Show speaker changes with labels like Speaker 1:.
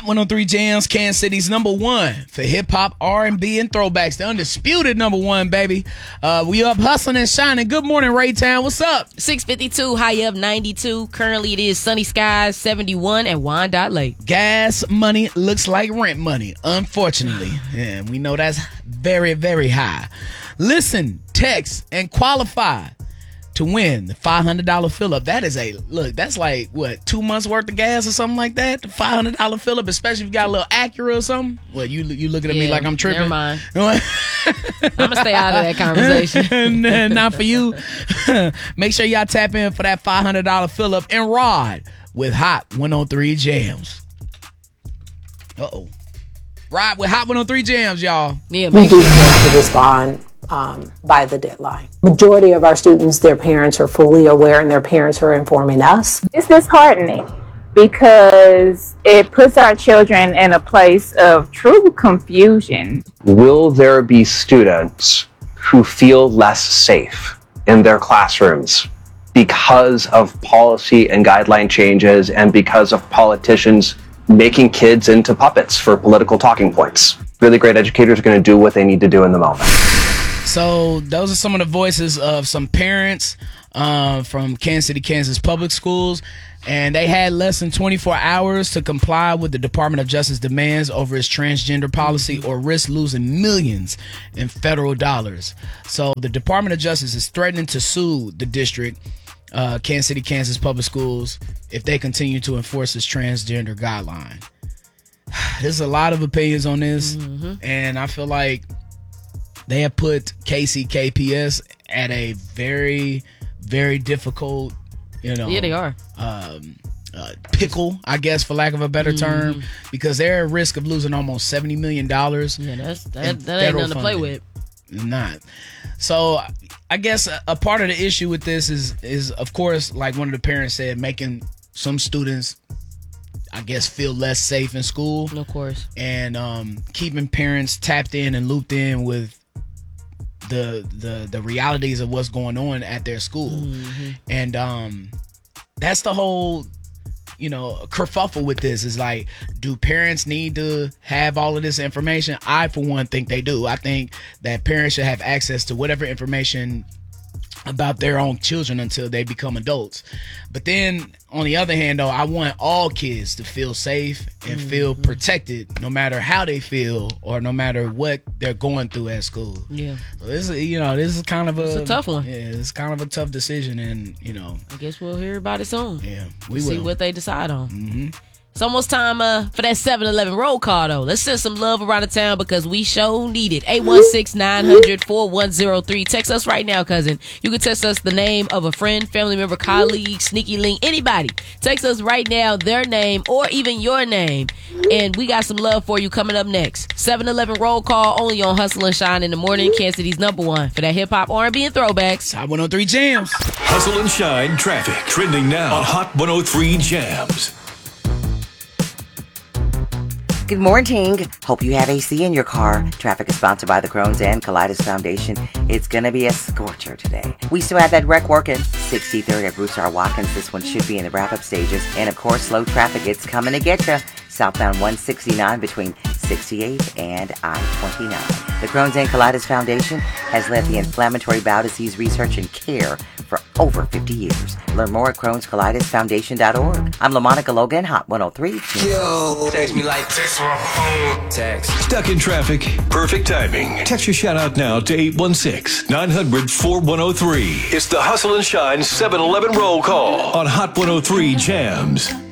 Speaker 1: 103 Jams, Kansas City's #1 for hip hop, R&B, and throwbacks. The undisputed #1, baby. We up hustling and shining. Good morning, Raytown. What's up?
Speaker 2: 652, high of 92. Currently, it is sunny skies, 71 at Wyandotte Lake.
Speaker 1: Gas money looks like rent money, unfortunately. Yeah, we know that's very, very high. Listen, text, and qualify to win the $500 fill-up. That is that's like, what, 2 months worth of gas or something like that? The $500 fill-up, especially if you got a little Acura or something. Well, you looking at me like I'm tripping.
Speaker 2: Never mind. I'm going to stay out of that conversation.
Speaker 1: Not for you. Make sure y'all tap in for that $500 fill-up and ride with Hot 103 Jams. Uh-oh. Ride with Hot 103 Jams, y'all.
Speaker 2: Yeah,
Speaker 3: we do have to respond by the deadline. Majority of our students, their parents are fully aware and their parents are informing us.
Speaker 4: It's disheartening because it puts our children in a place of true confusion.
Speaker 5: Will there be students who feel less safe in their classrooms because of policy and guideline changes and because of politicians making kids into puppets for political talking points? Really great educators are going to do what they need to do in the moment.
Speaker 1: So those are some of the voices of some parents from Kansas City, Kansas public schools, and they had less than 24 hours to comply with the Department of Justice demands over its transgender policy or risk losing millions in federal dollars. So the Department of Justice is threatening to sue the district, Kansas City, Kansas public schools, if they continue to enforce this transgender guideline. There's a lot of opinions on this, and I feel like they have put KCKPS at a very, very difficult,
Speaker 2: Yeah, they are.
Speaker 1: Pickle, I guess, for lack of a better term, because they're at risk of losing almost $70 million.
Speaker 2: Yeah, that ain't nothing to play with.
Speaker 1: Not. So I guess a part of the issue with this is of course, like one of the parents said, making some students, I guess, feel less safe in school.
Speaker 2: Of course. And
Speaker 1: keeping parents tapped in and looped in with the realities of what's going on at their school. And that's the whole kerfuffle with this, is like, do parents need to have all of this information? I, for one, think they do. I think that parents should have access to whatever information about their own children until they become adults. But then on the other hand, though, I want all kids to feel safe and feel protected, no matter how they feel or no matter what they're going through at school.
Speaker 2: Yeah.
Speaker 1: So this is kind of
Speaker 2: it's a tough one.
Speaker 1: Yeah, it's kind of a tough decision, and
Speaker 2: I guess we'll hear about it soon.
Speaker 1: Yeah,
Speaker 2: we'll see what they decide on. It's almost time for that 7-Eleven roll call, though. Let's send some love around the town because we sure need it. 816-900-4103. Text us right now, cousin. You can text us the name of a friend, family member, colleague, sneaky link, anybody. Text us right now their name or even your name. And we got some love for you coming up next. 7-Eleven roll call only on Hustle and Shine in the morning. Kansas City's #1 for that hip-hop, R&B, and throwbacks.
Speaker 1: Hot 103 Jams.
Speaker 6: Hustle and Shine traffic trending now on Hot 103 Jams.
Speaker 7: Good morning. Hope you have AC in your car. Traffic is sponsored by the Crohn's and Colitis Foundation. It's going to be a scorcher today. We still have that wreck working. 63rd at Bruce R. Watkins. This one should be in the wrap-up stages. And, of course, slow traffic. It's coming to get you. Southbound 169 between 68 and I-29. The Crohn's and Colitis Foundation has led the inflammatory bowel disease research and care for over 50 years. Learn more at Crohn'sColitisFoundation.org. I'm LaMonica Logan, Hot 103.
Speaker 8: Yo, text me like text my phone. Text.
Speaker 6: Stuck in traffic? Perfect timing. Text your shout out now to 816-900-4103. It's the Hustle and Shine 7-Eleven roll call on Hot 103 Jams.